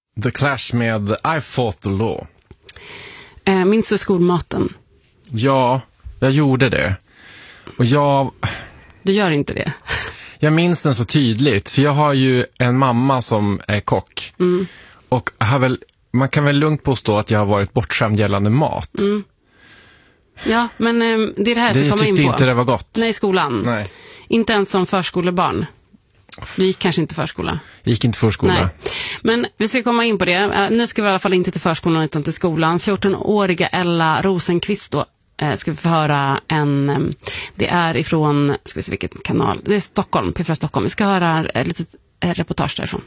The Clash med I Fought the Law. Minns du skolmaten? Ja, jag gjorde det. Och Du gör inte det? Jag minns den så tydligt, för jag har ju en mamma som är kock. Och man kan väl lugnt påstå att jag har varit bortskämd gällande mat. Ja, men det är det här som kommer in på. Du tyckte inte det var gott? Nej, i skolan. Nej. Inte ens som förskolebarn. Vi gick kanske inte förskola. Jag gick inte förskola. Nej. Men vi ska komma in på det. Nu ska vi i alla fall inte till förskolan utan till skolan. 14-åriga Ella Rosenqvist då ska vi få höra det är ifrån, ska vi se vilken kanal, det är Stockholm, P4 Stockholm. Vi ska höra lite reportage därifrån.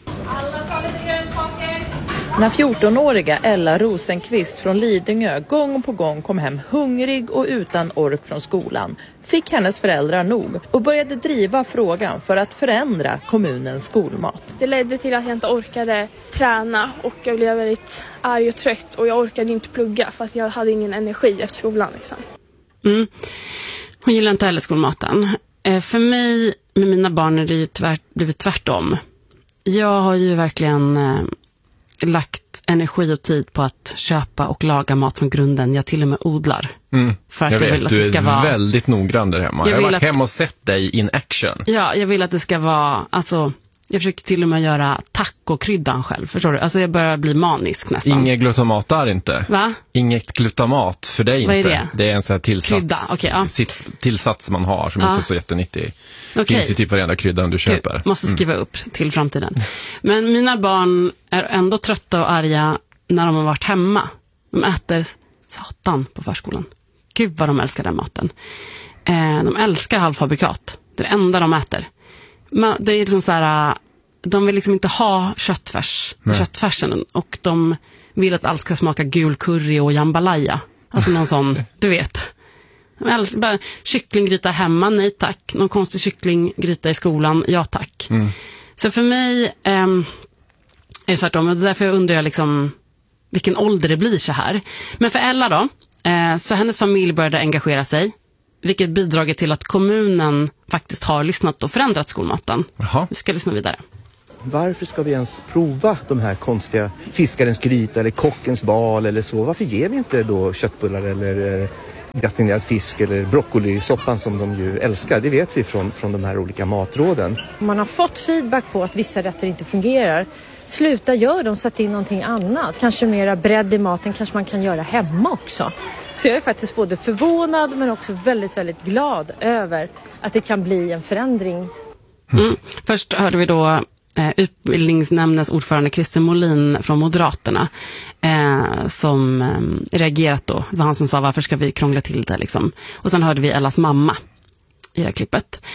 När 14-åriga Ella Rosenqvist från Lidingö gång på gång kom hem hungrig och utan ork från skolan fick hennes föräldrar nog och började driva frågan för att förändra kommunens skolmat. Det ledde till att jag inte orkade träna och jag blev väldigt arg och trött och jag orkade inte plugga för att jag hade ingen energi efter skolan. Liksom. Hon gillar inte heller skolmaten. För mig med mina barn är det ju blivit tvärtom. Jag har ju verkligen lagt energi och tid på att köpa och laga mat från grunden. Jag till och med odlar. För att jag vill att du det ska vara väldigt noggrann där hemma. Jag har varit hemma och sett dig in action. Ja, jag vill att det ska vara, alltså, jag försöker till och med göra tacokryddan själv, förstår du? Alltså jag börjar bli manisk nästan. Inget glutamat där inte. Va? Inget glutamat för dig. Vad är inte. det? Det är en sån här tillsats, okay, ja. Tillsats man har som inte är så jättenyttig. Finns i typ varenda kryddan du köper. Du måste skriva upp till framtiden. Men mina barn är ändå trötta och arga när de har varit hemma. De äter satan på förskolan. Gud vad de älskar den maten. De älskar halvfabrikat. Det är det enda de äter. Men det är liksom så här, de vill liksom inte ha köttfärsen och de vill att allt ska smaka gul curry och jambalaya. Alltså någon sån, du vet. Bara kycklinggryta hemma, nej tack. Någon konstig kycklinggryta i skolan, ja tack. Så för mig är det tvärtom. Och därför undrar jag liksom vilken ålder det blir så här. Men för Ella då, så hennes familj började engagera sig. Vilket bidragit till att kommunen faktiskt har lyssnat och förändrat skolmaten. Jaha. Vi ska lyssna vidare. Varför ska vi ens prova de här konstiga fiskarens gryta eller kockens bal eller så? Varför ger vi inte då köttbullar eller gratinerad fisk eller broccolisoppan som de ju älskar? Det vet vi från de här olika matråden. Man har fått feedback på att vissa rätter inte fungerar. Sluta gör dem, sätt in någonting annat. Kanske mera bredd i maten, kanske man kan göra hemma också. Så jag är faktiskt både förvånad men också väldigt, väldigt glad över att det kan bli en förändring. Först hörde vi då utbildningsnämndens ordförande Christer Molin från Moderaterna som reagerat då. Det var han som sa, varför ska vi krångla till det liksom. Och sen hörde vi Ellas mamma i det här klippet.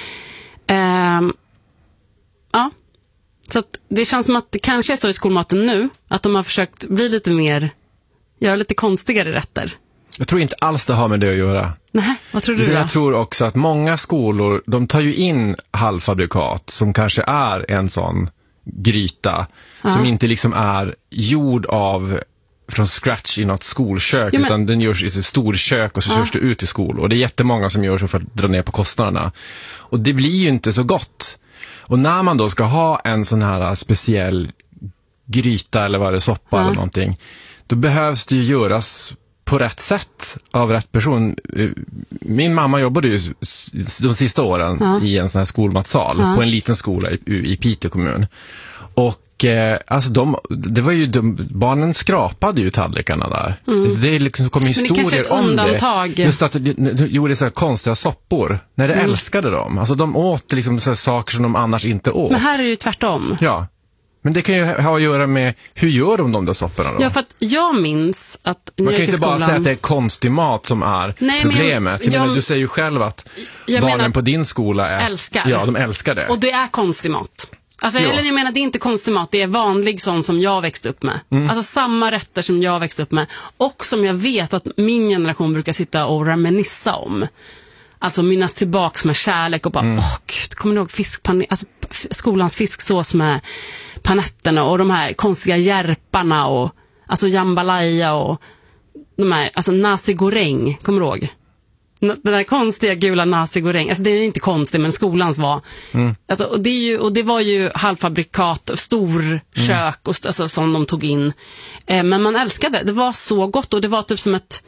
Ja, så att det känns som att det kanske är så i skolmaten nu att de har försökt bli lite mer, göra lite konstigare rätter. Jag tror inte alls det har med det att göra. Nej, vad tror du då? Jag tror också att många skolor, de tar ju in halvfabrikat som kanske är en sån gryta som inte liksom är gjord av från scratch i något skolkök, utan den görs i ett storkök och så körs det ut i skolor. Och det är jättemånga som gör så för att dra ner på kostnaderna. Och det blir ju inte så gott. Och när man då ska ha en sån här speciell gryta eller vad det är, soppa eller någonting, då behövs det ju göras på rätt sätt av rätt person. Min mamma jobbade ju de sista åren i en sån här skolmatsal på en liten skola i Piteå kommun. Och alltså barnen skrapade ju tallrikarna där. Det liksom kom historier om det. Just att de gjorde så här konstiga soppor när de älskade dem. Alltså de åt liksom så här saker som de annars inte åt. Men här är det ju tvärtom. Ja. Men det kan ju ha att göra med hur gör de där sopporna då? Ja, för att jag minns att man kan ju inte bara säga att det är konstig mat som är problemet. Du säger ju själv att barnen på din skola älskar. Ja, de älskar det. Och det är konstig mat. Alltså, eller jag menar, det är inte konstig mat, det är vanlig sån som jag växte upp med. Alltså samma rätter som jag växte upp med. Och som jag vet att min generation brukar sitta och reminissa om. Alltså minnas tillbaks med kärlek och bara, gud, kommer du ihåg alltså skolans fisksås med panetterna och de här konstiga järparna och alltså jambalaya och de här, alltså nasi goreng, kommer du ihåg? Den där konstiga gula nasi-goreng, alltså det är inte konstigt, men skolans var alltså, och det var ju halvfabrikat, storkök och alltså, som de tog in, men man älskade det var så gott, och det var typ som ett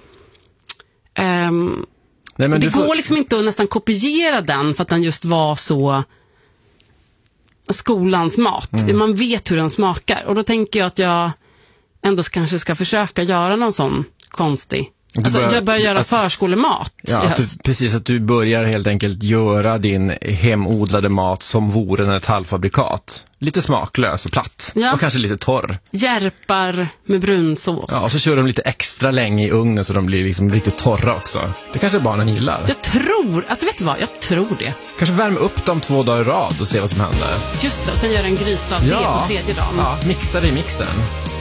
Nej, men det går liksom inte att nästan kopiera den, för att den just var så skolans mat. Man vet hur den smakar, och då tänker jag att jag ändå kanske ska försöka göra någon sån konstig. Alltså jag börjar göra förskolemat i höst. Precis, att du börjar helt enkelt göra din hemodlade mat som vore den ett halvfabrikat. Lite smaklös och platt. Och kanske lite torr. Järpar med brunsås. Ja, och så kör de lite extra länge i ugnen så de blir liksom riktigt torra också. Det kanske barnen gillar. Jag tror, alltså vet du vad? Jag tror det. Kanske värma upp dem 2 dagar i rad och se vad som händer. Just det, och sen gör en gryta av det på 3:e dagen. Ja, mixa det i mixen.